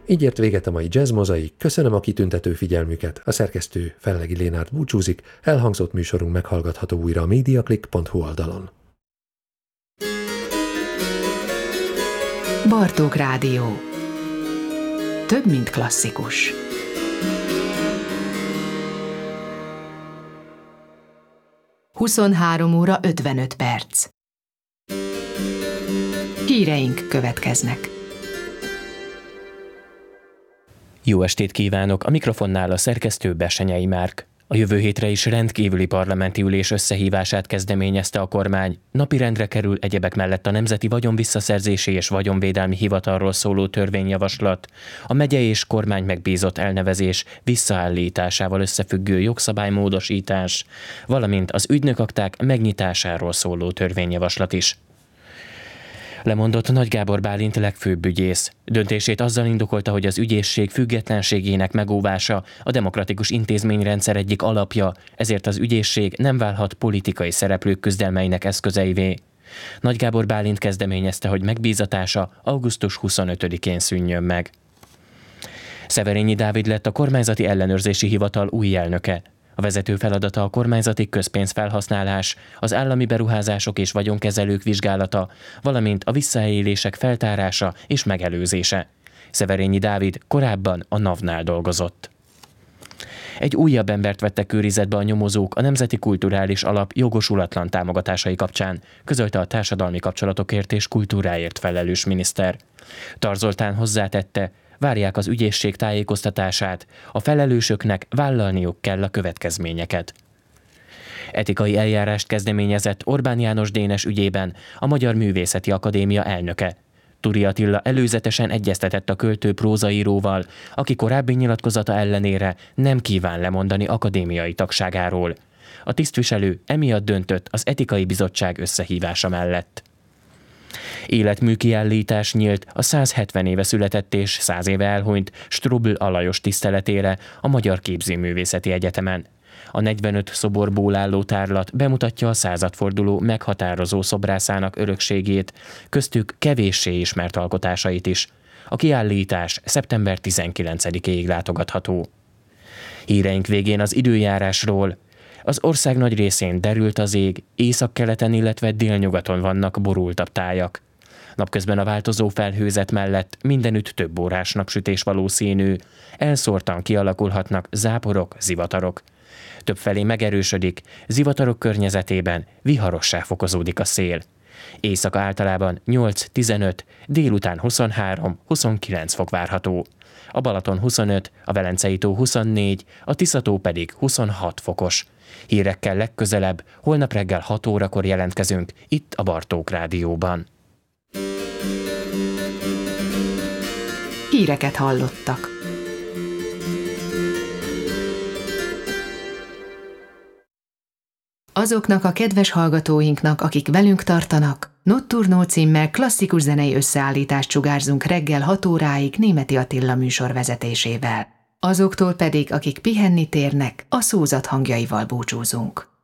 Így ért véget a mai Jazz Mozaik, köszönöm a kitüntető figyelmüket, a szerkesztő Fellegi Lénárt búcsúzik, elhangzott műsorunk meghallgatható újra a mediaclick.hu oldalon. Bartók Rádió. Több, mint klasszikus. Huszonhárom óra 55 perc. Híreink következnek. Jó estét kívánok! A mikrofonnál a szerkesztő Bessenyei Márk. A jövő hétre is rendkívüli parlamenti ülés összehívását kezdeményezte a kormány. Napirendre kerül egyebek mellett a Nemzeti Vagyonvisszaszerzési és Vagyonvédelmi Hivatalról szóló törvényjavaslat, a megye és kormány megbízott elnevezés visszaállításával összefüggő jogszabálymódosítás, valamint az ügynökakták megnyitásáról szóló törvényjavaslat is. Lemondott Nagy Gábor Bálint legfőbb ügyész. Döntését azzal indokolta, hogy az ügyészség függetlenségének megóvása a demokratikus intézményrendszer egyik alapja, ezért az ügyészség nem válhat politikai szereplők küzdelmeinek eszközeivé. Nagy Gábor Bálint kezdeményezte, hogy megbízatása augusztus 25-én szűnjön meg. Szeverényi Dávid lett a Kormányzati Ellenőrzési Hivatal új elnöke. A vezető feladata a kormányzati közpénzfelhasználás, az állami beruházások és vagyonkezelők vizsgálata, valamint a visszaélések feltárása és megelőzése. Szeverényi Dávid korábban a NAV-nál dolgozott. Egy újabb embert vettek őrizetbe a nyomozók a Nemzeti Kulturális Alap jogosulatlan támogatásai kapcsán, közölte a társadalmi kapcsolatokért és kultúráért felelős miniszter. Tar Zoltán hozzátette, várják az ügyészség tájékoztatását, a felelősöknek vállalniuk kell a következményeket. Etikai eljárást kezdeményezett Orbán János Dénes ügyében a Magyar Művészeti Akadémia elnöke. Turi Attila előzetesen egyeztetett a költő prózaíróval, aki korábbi nyilatkozata ellenére nem kíván lemondani akadémiai tagságáról. A tisztviselő emiatt döntött az Etikai Bizottság összehívása mellett. Életműkiállítás nyílt a 170 éve született és 100 éve elhunyt Strubl Alajos tiszteletére a Magyar Képzőművészeti Egyetemen. A 45 szoborból álló tárlat bemutatja a századforduló meghatározó szobrászának örökségét, köztük kevéssé ismert alkotásait is. A kiállítás szeptember 19-ig látogatható. Híreink végén az időjárásról. Az ország nagy részén derült az ég, északkeleten, illetve délnyugaton vannak borultabb tájak. Napközben a változó felhőzet mellett mindenütt több órás napsütés valószínű, elszórtan kialakulhatnak záporok, zivatarok. Többfelé megerősödik, zivatarok környezetében viharossá fokozódik a szél. Éjszaka általában 8-15, délután 23-29 fok várható. A Balaton 25, a Velencei-tó 24, a Tisza-tó pedig 26 fokos. Hírekkel legközelebb, holnap reggel 6 órakor jelentkezünk itt a Bartók Rádióban. Híreket hallottak. Azoknak a kedves hallgatóinknak, akik velünk tartanak, Notturno címmel klasszikus zenei összeállítást sugárzunk reggel 6 óráig Németi Attila műsor vezetésével. Azoktól pedig, akik pihenni térnek, a szózat hangjaival búcsúzunk.